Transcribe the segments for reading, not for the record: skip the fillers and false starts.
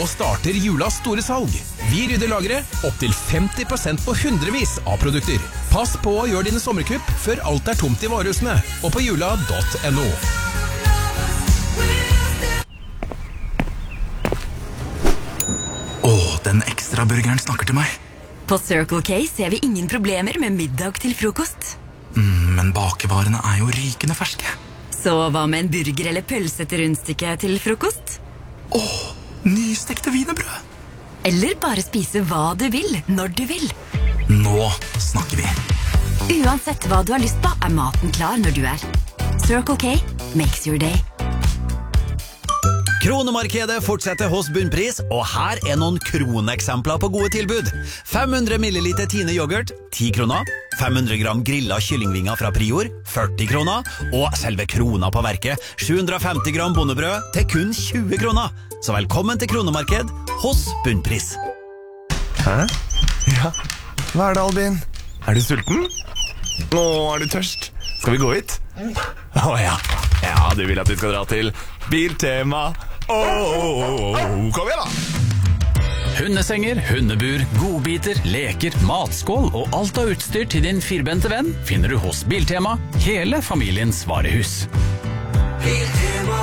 og starter julas store salg. Vi rydder lageret opp til 50% på hundrevis av produkter. Pass på å gjøre dine sommerkupp før alt er tomt i varehusene, og på jula.no. Den ekstra burgeren snakker til meg. På Circle K ser vi ingen problemer med middag til frokost. Men bakevarene er jo rykende ferske. Så hva med en burger eller pølse til rundstykke til frokost? Nystekte wienerbrød. Eller bare spise hva du vil, når du vil. Nå snakker vi. Uansett hva du har lyst på, er maten klar når du er. Circle K makes your day. Kronemarkedet fortsetter hos Bunnpris, og her er noen kroneksempler på gode tilbud. 500 milliliter Tine yoghurt, 10 kroner. 500 gram grillet kyllingvinger fra Prior, 40 kroner. Og selve krona på verket, 750 gram bondebrød til kun 20 kroner. Så velkommen til Kronemarked hos Bunnpris. Hæ? Ja, hva er det, Albin? Er du sulten? Nå er du tørst. Skal vi gå hit? Ja. Ja, du vil at vi skal dra til Biltema. Kom igjen da! Hundesenger, hundebur, godbiter, leker, matskål og alt av utstyr til din firbente venn finner du hos Biltema, hele familiens varehus. Biltema,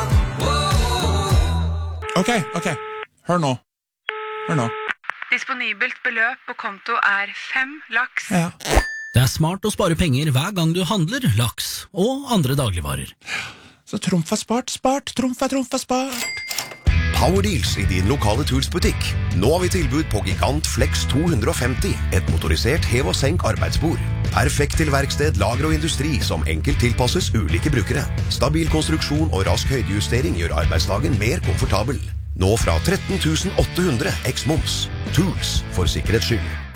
Ok, hør nå. Disponibelt beløp på konto er 5 laks. Ja. Det er smart å spare penger hver gang du handler laks og andre dagligvarer. Så trumf er spart, trumf er spart. Power Deals i din lokale Tools-butikk. Nå har vi tilbud på Gigant Flex 250, et motorisert hev- og senk arbeidsbord. Perfekt til verksted, lager og industri som enkelt tilpasses ulike brukere. Stabil konstruksjon og rask høydejustering gjør arbeidsdagen mer komfortabel. Nå fra 13 800 x moms. Tools for sikkerhets skyld.